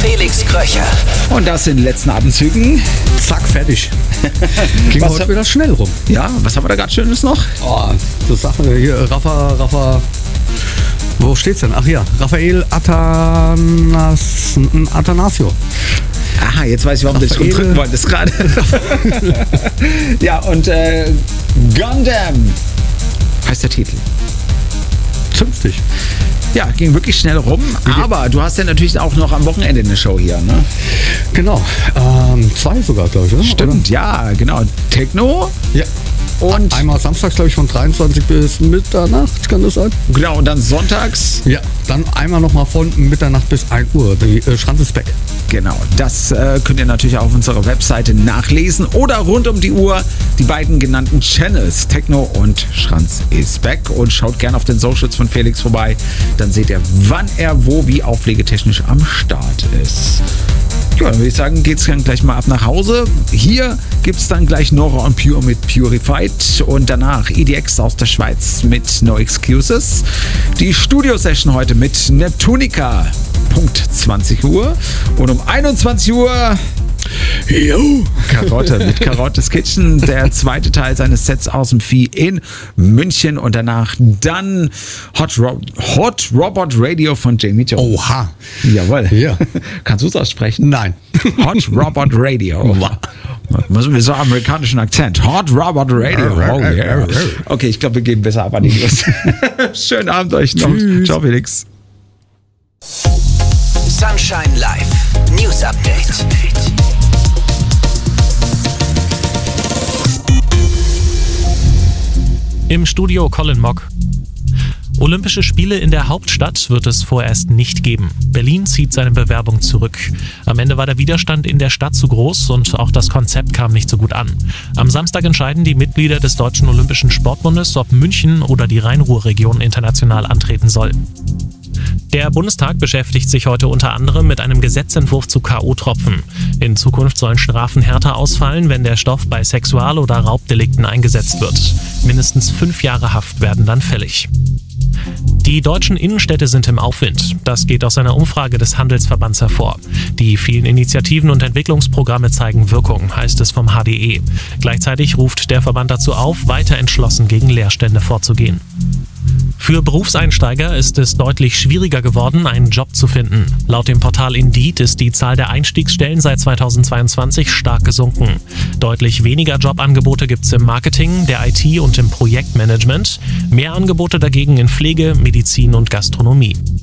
Felix Kröcher. Und das in den letzten Atemzügen. Zack, fertig. Ging heute wieder schnell rum. Ja, was haben wir da gerade Schönes noch? Oh, das Sache hier, Rafa. Wo steht's denn? Ach ja, Rafael Attanasio. Aha, jetzt weiß ich, warum du das drücken wolltest gerade. Ja, und Gundam heißt der Titel. Zünftig. Ja, ging wirklich schnell rum, aber du hast ja natürlich auch noch am Wochenende eine Show hier, ne? Genau, 2 sogar, glaube ich, oder? Stimmt, ja, genau. Techno. Ja. Und einmal samstags, glaube ich, von 23 bis Mitternacht, kann das sein? Genau, und dann sonntags. Ja, dann einmal nochmal von Mitternacht bis 1 Uhr. Die Schranz ist back. Genau, das könnt ihr natürlich auf unserer Webseite nachlesen oder rund um die Uhr die beiden genannten Channels, Techno und Schranz ist back. Und schaut gerne auf den Socials von Felix vorbei, dann seht ihr, wann er wo wie auflegetechnisch am Start ist. Ja, dann würde ich sagen, geht's dann gleich mal ab nach Hause. Hier gibt's dann gleich Nora und Pure mit Purified und danach EDX aus der Schweiz mit No Excuses. Die Studio-Session heute mit Neptunica, Punkt 20 Uhr und um 21 Uhr Karotte mit Karottes Kitchen, der zweite Teil seines Sets aus dem Vieh in München und danach dann Hot Robot Radio von Jamie Jones. Oha. Jawohl. Ja. Kannst du es aussprechen? Nein. Hot Robot Radio. Müssen wir so amerikanischen Akzent. Hot Robot Radio. Oh yeah. Okay, ich glaube, wir gehen besser ab an die News. Schönen Abend euch noch. Tschüss. Ciao, Felix. Sunshine Live. News Update. Im Studio Colin Mock. Olympische Spiele in der Hauptstadt wird es vorerst nicht geben. Berlin zieht seine Bewerbung zurück. Am Ende war der Widerstand in der Stadt zu groß und auch das Konzept kam nicht so gut an. Am Samstag entscheiden die Mitglieder des Deutschen Olympischen Sportbundes, ob München oder die Rhein-Ruhr-Region international antreten soll. Der Bundestag beschäftigt sich heute unter anderem mit einem Gesetzentwurf zu K.O.-Tropfen. In Zukunft sollen Strafen härter ausfallen, wenn der Stoff bei Sexual- oder Raubdelikten eingesetzt wird. Mindestens 5 Jahre Haft werden dann fällig. Die deutschen Innenstädte sind im Aufwind. Das geht aus einer Umfrage des Handelsverbands hervor. Die vielen Initiativen und Entwicklungsprogramme zeigen Wirkung, heißt es vom HDE. Gleichzeitig ruft der Verband dazu auf, weiter entschlossen gegen Leerstände vorzugehen. Für Berufseinsteiger ist es deutlich schwieriger geworden, einen Job zu finden. Laut dem Portal Indeed ist die Zahl der Einstiegsstellen seit 2022 stark gesunken. Deutlich weniger Jobangebote gibt es im Marketing, der IT und im Projektmanagement. Mehr Angebote dagegen in Pflege, Medizin und Gastronomie.